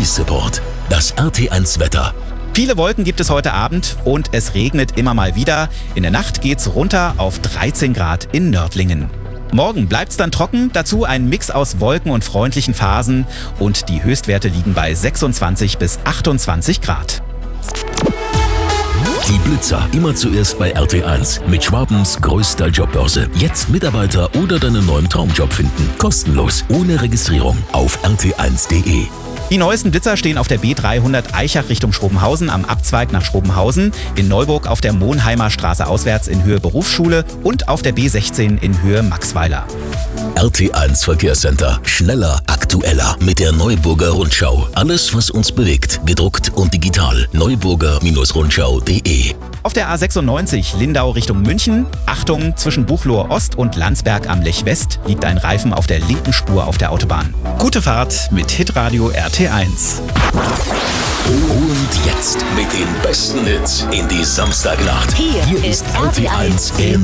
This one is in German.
Release-Support. Das RT1 Wetter. Viele Wolken gibt es heute Abend und es regnet immer mal wieder. In der Nacht geht's runter auf 13 Grad in Nördlingen. Morgen bleibt's dann trocken, dazu ein Mix aus Wolken und freundlichen Phasen und die Höchstwerte liegen bei 26 bis 28 Grad. Die Blitzer immer zuerst bei RT1 mit Schwabens größter Jobbörse. Jetzt Mitarbeiter oder deinen neuen Traumjob finden. Kostenlos, ohne Registrierung auf rt1.de. Die neuesten Blitzer stehen auf der B300 Aichach Richtung Schrobenhausen am Abzweig nach Schrobenhausen, in Neuburg auf der Monheimer Straße auswärts in Höhe Berufsschule und auf der B16 in Höhe Maxweiler. RT1 Verkehrscenter. Schneller, aktueller mit der Neuburger Rundschau. Alles, was uns bewegt, gedruckt und digital. neuburger-rundschau.de. Auf der A96 Lindau Richtung München, Achtung, zwischen Buchloe Ost und Landsberg am Lech West liegt ein Reifen auf der linken Spur auf der Autobahn. Gute Fahrt mit Hitradio RT1. Und jetzt mit den besten Hits in die Samstagnacht. Hier ist RT1 im